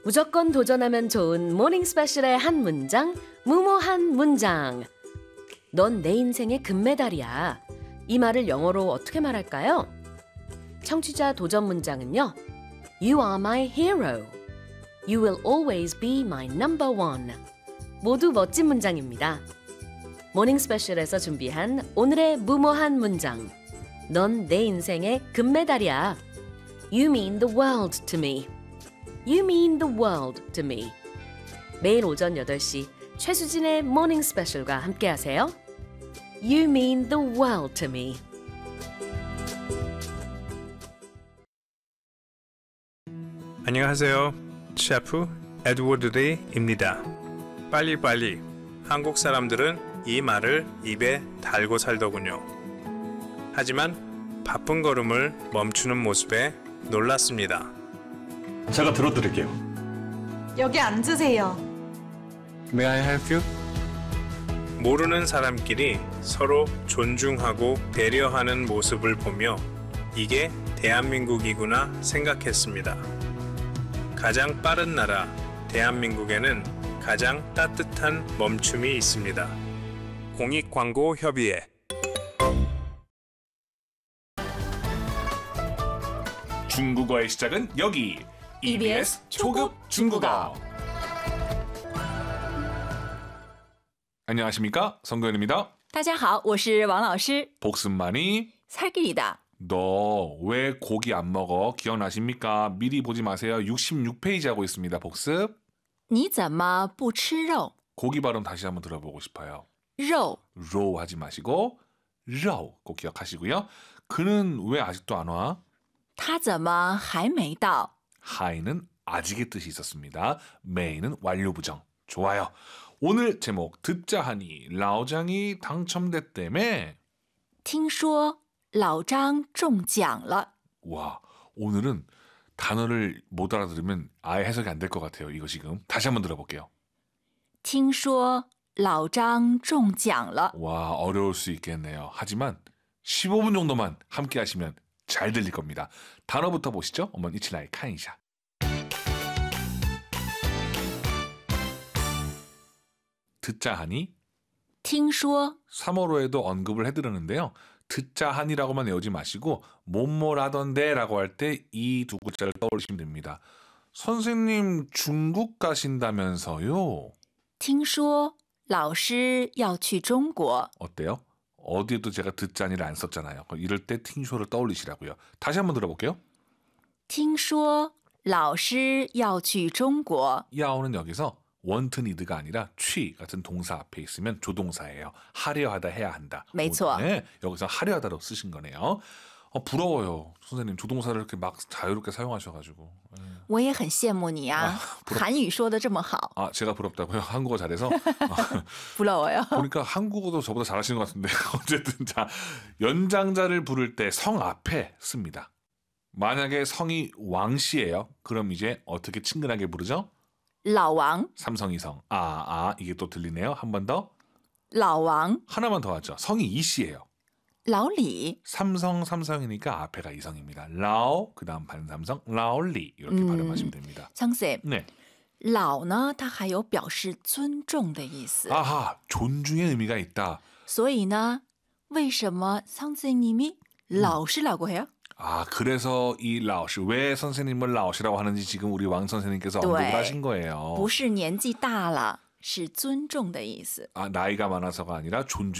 무조건 도전하면 좋은 모닝 스페셜의 한 문장, 무모한 문장. 넌 내 인생의 금메달이야. 이 말을 영어로 어떻게 말할까요? 청취자 도전 문장은요. You are my hero. You will always be my number one. 모두 멋진 문장입니다. 모닝 스페셜에서 준비한 오늘의 무모한 문장. 넌 내 인생의 금메달이야. You mean the world to me. You mean the world to me. 매일 오전 8시 최수진의 모닝 스페셜과 함께하세요. You mean the world to me. 안녕하세요. 셰프 에드워드 리입니다. 빨리빨리. 한국 사람들은 이 말을 입에 달고 살더군요. 하지만 바쁜 걸음을 멈추는 모습에 놀랐습니다. 제가 들어드릴게요. 여기 앉으세요. May I help you? 모르는 사람끼리 서로 존중하고 배려하는 모습을 보며 이게 대한민국이구나 생각했습니다. 가장 빠른 나라 대한민국에는 가장 따뜻한 멈춤이 있습니다. 공익광고협의회. 중국어의 시작은 여기 EBS 초급 중국어. 안녕하십니까, 성도현입니다. 大家好，我是王老师。 복습만이 살길이다. 너 왜 고기 안 먹어? 기억나십니까? 미리 보지 마세요. 66페이지 하고 있습니다. 복습. 你怎么不吃肉？ 고기 발음 다시 한번 들어보고 싶어요. 肉 로 하지 마시고 로 꼭 기억하시고요. 그는 왜 아직도 안 와? 他怎么还没到？ 하이는 아직의 뜻이 있었습니다. 메이는 완료부정. 좋아요. 오늘 제목 듣자 하니 라오장이 당첨됐다며. 听说老张中奖了。 와, 오늘은 단어를 못 알아들으면 아예 해석이 안 될 것 같아요. 이거 지금 다시 한번 들어볼게요. 听说老张中奖了。 와, 어려울 수 있겠네요. 하지만 15분 정도만 함께 하시면 잘 들릴 겁니다. 단어부터 보시죠. 我们一起来看一下. 듣자 하니 听说 3월호에도 언급을 해드렸는데요. 듣자 하니라고만 외우지 마시고 뭐뭐라던데 라고 할 때 이 두 글자를 떠올리시면 됩니다. 선생님 중국 가신다면서요? 听说老师要去中国。 어때요? 어디에도 제가 듣자 하니를 안 썼잖아요. 이럴 때 팅쇼를 떠올리시라고요. 다시 한번 들어볼게요. 听说老师要去中国。 야오는 여기서 want need가 아니라 취 같은 동사 앞에 있으면 조동사예요. 하려 하다 해야 한다. 没错。 네, 여기서 하려 하다로 쓰신 거네요. 부러워요. 선생님 조동사를 이렇게 막 자유롭게 사용하셔가지고. 我也很羡慕你啊，韩语说的这么好。 아, 제가 부럽다고요? 한국어 잘해서? 부러워요. 보니까 한국어도 저보다 잘하시는 것 같은데. 어쨌든 자, 연장자를 부를 때 성 앞에 씁니다. 만약에 성이 왕씨예요. 그럼 이제 어떻게 친근하게 부르죠? 老王 삼성이성. 이게 또 들리네요. 한 번 더. 老王 하나만 더 하죠. 성이 이씨예요. 老李 삼성이니까 앞에가 이성입니다. 라오, 그 다음 반삼성, 라올리 이렇게 발음하시면 됩니다. 张 쌤 네. 老呢它还有表示尊重的意思 아하, 존중의 의미가 있다. 所以呢为什么 선생님이 老师라고 해요? 그래서 이 라오시, 왜 선생님을 라오시라고 하는지 지금 우리 왕 선생님께서 네. 언급을 하신 거예요. 不是年纪大了是尊重的意思 나이가 많아서가 아니라